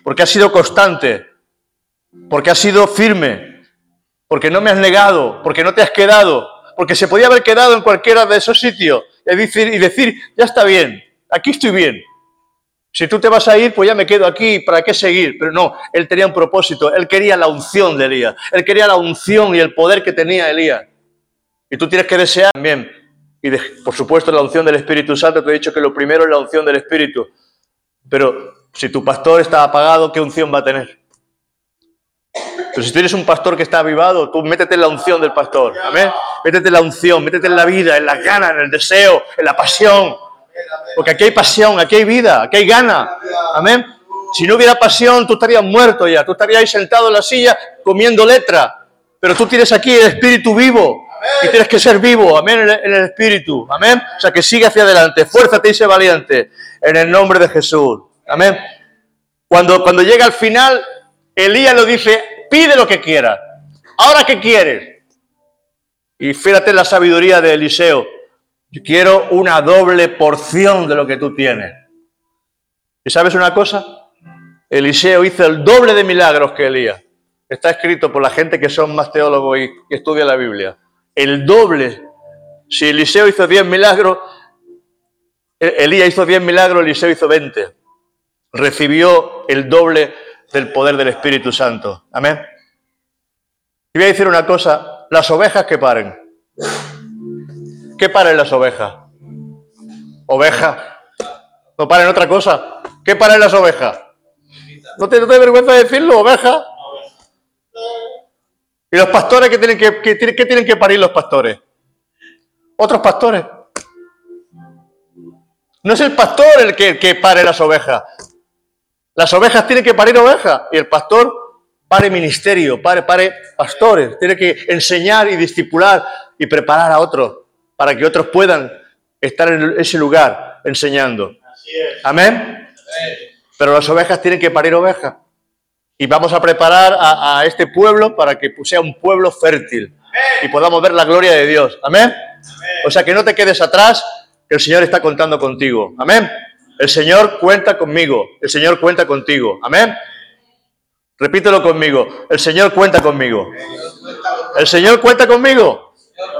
porque has sido constante, porque has sido firme, porque no me has negado, porque no te has quedado, porque se podía haber quedado en cualquiera de esos sitios y decir, ya está bien, aquí estoy bien. Si tú te vas a ir, pues ya me quedo aquí, ¿para qué seguir? Pero no, él tenía un propósito, él quería la unción de Elías, él quería la unción y el poder que tenía Elías. Y tú tienes que desear también, y por supuesto la unción del Espíritu Santo, te he dicho que lo primero es la unción del Espíritu, pero si tu pastor está apagado, ¿qué unción va a tener? Pero si tú eres un pastor que está avivado, tú métete en la unción del pastor, amén. Métete en la unción, métete en la vida, en las ganas, en el deseo, en la pasión. Porque aquí hay pasión, aquí hay vida, aquí hay gana, amén. Si no hubiera pasión, tú estarías muerto ya, tú estarías ahí sentado en la silla comiendo letra. Pero tú tienes aquí el espíritu vivo y tienes que ser vivo, amén, en el espíritu, amén. O sea, que sigue hacia adelante, fuérzate y sé valiente, en el nombre de Jesús, amén. Cuando llega al final, Elías lo dice, pide lo que quieras. ¿Ahora qué quieres? Y fíjate la sabiduría de Eliseo. Yo quiero una doble porción de lo que tú tienes. ¿Y sabes una cosa? Eliseo hizo el doble de milagros que Elías. Está escrito por la gente que son más teólogos y que estudian la Biblia. El doble. Si Eliseo hizo 10 milagros, Elías hizo 10 milagros, Eliseo hizo 20. Recibió el doble del poder del Espíritu Santo. Amén. Y voy a decir una cosa, las ovejas que paren. ¿Qué paren las ovejas? Ovejas. No paren otra cosa. ¿Qué paren las ovejas? ¿No te vergüenza de decirlo, ovejas? ¿Y los pastores qué tienen que parir los pastores? Otros pastores. No es el pastor el que pare las ovejas. Las ovejas tienen que parir ovejas y el pastor pare ministerio, pare pastores. Tiene que enseñar y discipular y preparar a otros para que otros puedan estar en ese lugar enseñando. Amén. Pero las ovejas tienen que parir ovejas. Y vamos a preparar a este pueblo para que sea un pueblo fértil y podamos ver la gloria de Dios. Amén. O sea, que no te quedes atrás, que el Señor está contando contigo. Amén. El Señor cuenta conmigo. El Señor cuenta contigo. Amén. Repítelo conmigo. El Señor cuenta conmigo. El Señor cuenta conmigo.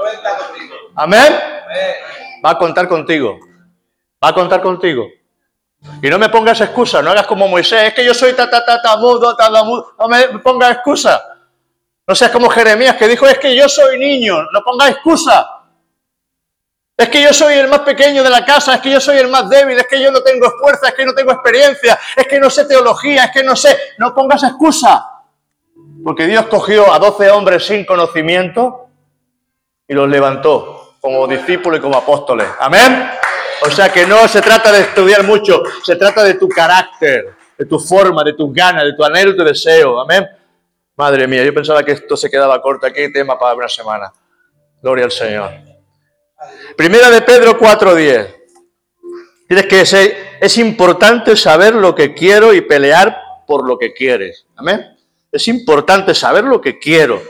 Amén. Va a contar contigo. Va a contar contigo. Y no me pongas excusa, no hagas como Moisés, es que yo soy mudo. No me pongas excusa. No seas como Jeremías que dijo, es que yo soy niño, no pongas excusa. Es que yo soy el más pequeño de la casa, es que yo soy el más débil, es que yo no tengo fuerza, es que no tengo experiencia, es que no sé teología, es que no sé. No pongas excusa. Porque Dios cogió a 12 hombres sin conocimiento y los levantó como discípulos y como apóstoles. Amén. O sea que no se trata de estudiar mucho, se trata de tu carácter, de tu forma, de tus ganas, de tu anhelo y tu deseo. Amén. Madre mía, yo pensaba que esto se quedaba corto. Aquí hay tema para una semana. Gloria al Señor. Primera de Pedro 4:10. Tienes que es importante saber lo que quiero y pelear por lo que quieres. Amén. Es importante saber lo que quiero.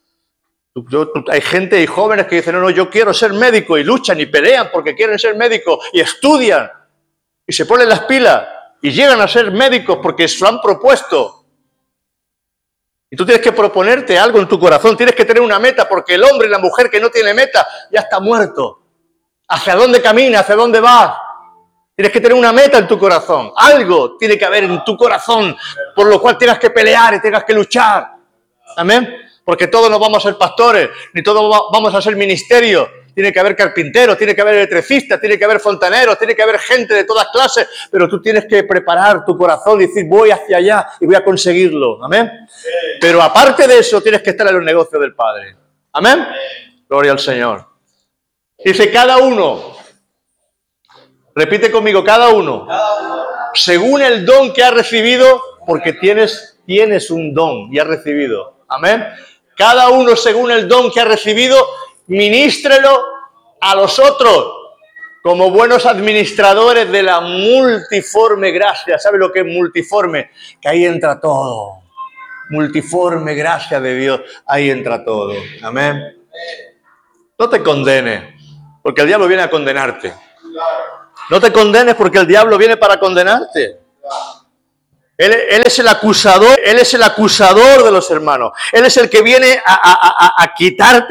Hay gente y jóvenes que dicen, no, yo quiero ser médico, y luchan y pelean porque quieren ser médicos y estudian y se ponen las pilas y llegan a ser médicos porque se lo han propuesto. Y tú tienes que proponerte algo en tu corazón, tienes que tener una meta, porque el hombre y la mujer que no tiene meta ya está muerto. ¿Hacia dónde camina? ¿Hacia dónde va? Tienes que tener una meta en tu corazón. Algo tiene que haber en tu corazón por lo cual tengas que pelear y tengas que luchar. Amén. Porque todos no vamos a ser pastores, ni todos vamos a ser ministerios. Tiene que haber carpinteros, tiene que haber electricistas, tiene que haber fontaneros, tiene que haber gente de todas clases. Pero tú tienes que preparar tu corazón y decir, voy hacia allá y voy a conseguirlo. Amén. Pero aparte de eso, tienes que estar en los negocios del Padre. Amén. Gloria al Señor. Dice, cada uno, repite conmigo, cada uno, según el don que ha recibido, porque tienes un don y has recibido. Amén. Cada uno según el don que ha recibido, ministrelo a los otros como buenos administradores de la multiforme gracia. ¿Sabe lo que es multiforme? Que ahí entra todo. Multiforme gracia de Dios, ahí entra todo. Amén. No te condenes, porque el diablo viene a condenarte. No te condenes porque el diablo viene para condenarte. Él es el acusador de los hermanos. Él es el que viene a quitarte